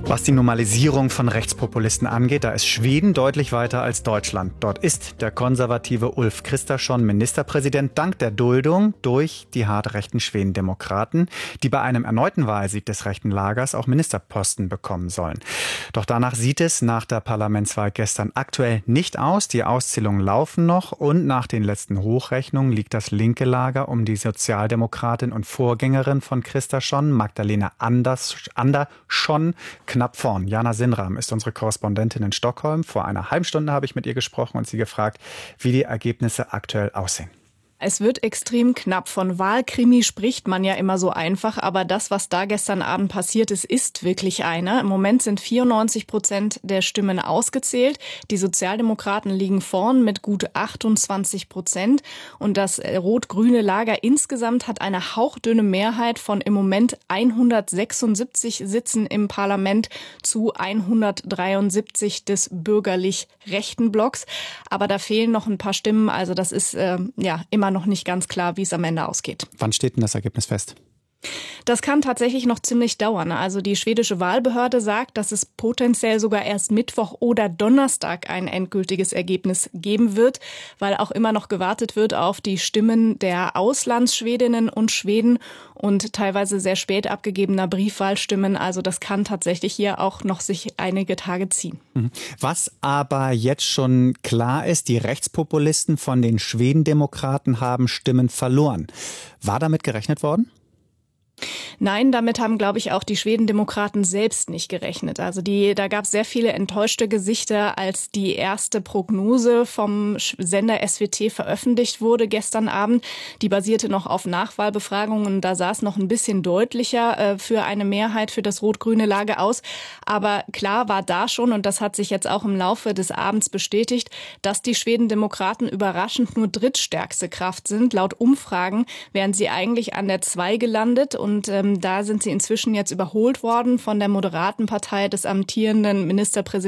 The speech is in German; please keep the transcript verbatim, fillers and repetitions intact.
Was die Normalisierung von Rechtspopulisten angeht, da ist Schweden deutlich weiter als Deutschland. Dort ist der konservative Ulf Kristersson Ministerpräsident dank der Duldung durch die hart rechten Schwedendemokraten, die bei einem erneuten Wahlsieg des rechten Lagers auch Ministerposten bekommen sollen. Doch danach sieht es nach der Parlamentswahl gestern aktuell nicht aus. Die Auszählungen laufen noch und nach den letzten Hochrechnungen liegt das linke Lager um die Sozialdemokratin und Vorgängerin von Kristersson, Magdalena Andersson, knapp vorn. Jana Sinram ist unsere Korrespondentin in Stockholm. Vor einer halben Stunde habe ich mit ihr gesprochen und sie gefragt, wie die Ergebnisse aktuell aussehen. Es wird extrem knapp. Von Wahlkrimi spricht man ja immer so einfach, aber das, was da gestern Abend passiert ist, ist wirklich einer. Im Moment sind vierundneunzig Prozent der Stimmen ausgezählt. Die Sozialdemokraten liegen vorn mit gut achtundzwanzig Prozent und das rot-grüne Lager insgesamt hat eine hauchdünne Mehrheit von im Moment hundertsechsundsiebzig Sitzen im Parlament zu hundertdreiundsiebzig des bürgerlich rechten Blocks. Aber da fehlen noch ein paar Stimmen, also das ist äh, ja immer noch nicht ganz klar, wie es am Ende ausgeht. Wann steht denn das Ergebnis fest? Das kann tatsächlich noch ziemlich dauern. Also die schwedische Wahlbehörde sagt, dass es potenziell sogar erst Mittwoch oder Donnerstag ein endgültiges Ergebnis geben wird, weil auch immer noch gewartet wird auf die Stimmen der Auslandsschwedinnen und Schweden und teilweise sehr spät abgegebener Briefwahlstimmen. Also das kann tatsächlich hier auch noch sich einige Tage ziehen. Was aber jetzt schon klar ist, die Rechtspopulisten von den Schwedendemokraten haben Stimmen verloren. War damit gerechnet worden? Nein, damit haben, glaube ich, auch die Schwedendemokraten selbst nicht gerechnet. Also die, da gab es sehr viele enttäuschte Gesichter, als die erste Prognose vom Sender S W T veröffentlicht wurde gestern Abend. Die basierte noch auf Nachwahlbefragungen. Da sah es noch ein bisschen deutlicher äh, für eine Mehrheit für das rot-grüne Lager aus. Aber klar war da schon, und das hat sich jetzt auch im Laufe des Abends bestätigt, dass die Schwedendemokraten überraschend nur drittstärkste Kraft sind. Laut Umfragen wären sie eigentlich an der zwei gelandet. Und ähm, da sind sie inzwischen jetzt überholt worden von der moderaten Partei des amtierenden Ministerpräsidenten